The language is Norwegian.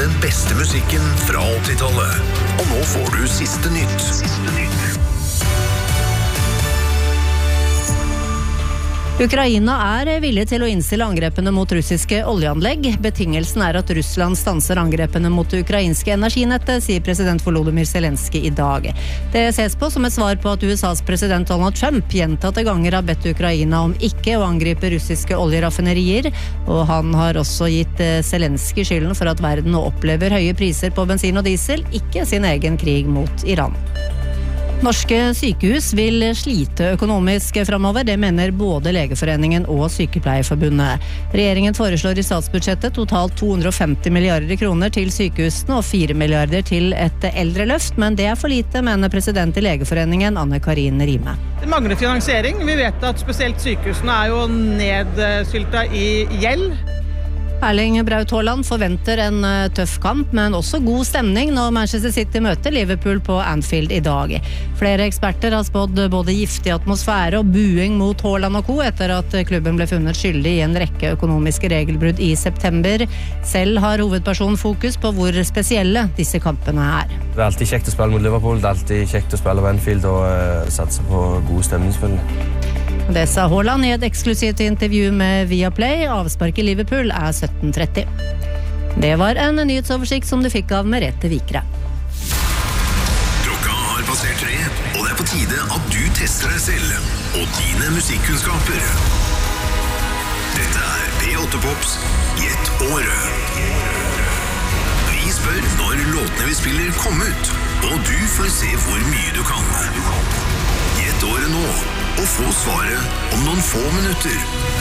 den beste musikken fra 80-tallet. Og nå får du siste nytt. Ukraina villig til å innstille angrepene mot russiske oljeanlegg. Betingelsen at Russland stanser angrepene mot det ukrainske energinettet, sier president Volodymyr Zelensky I dag. Det ses på som et svar på at USAs president Donald Trump gjentatte ganger har bedt Ukraina om ikke å angripe russiske oljeraffinerier, og han har også gitt Zelensky skylden for at verden nå opplever høye priser på bensin og diesel, ikke sin egen krig mot Iran. Norske sykehus vil slite økonomisk fremover, det mener både Legeforeningen og Sykepleierforbundet. Regjeringen foreslår I statsbudsjettet totalt 250 milliarder kroner til sykehusene og 4 milliarder til et eldreløft, men det for lite, mener president I Legeforeningen Anne-Karin Rime. Det mangler finansiering. Vi vet at spesielt sykehusene jo nedsylta I gjeld. Erling Braut Haaland forventer en tøff kamp, men også god stemning når Manchester City møter Liverpool på Anfield I dag. Flere eksperter har spådd både giftig atmosfære og buing mot Haaland og co. etter at klubben ble funnet skyldig I en rekke økonomiske regelbrudd I september. Selv har hovedpersonen fokus på hvor spesielle disse kampene Det alltid kjekt å spille mot Liverpool, det alltid kjekt å spille på Anfield og satse på god stemning selvfølgelig. Det sa Haaland I et eksklusivt intervju med Viaplay. Avspark I Liverpool 17:30. Det var en nyhetsoversikt som du fikk av Merete Vikre. Klokka har passert 3, og det på tide at du tester deg selv og dine musikkunnskaper. Dette P8 Pops Gjett året. Vi spør når låtene vi spiller kom ut, og du får se hvor mye du kan. Gjett året nå, og få svaret om noen få minutter.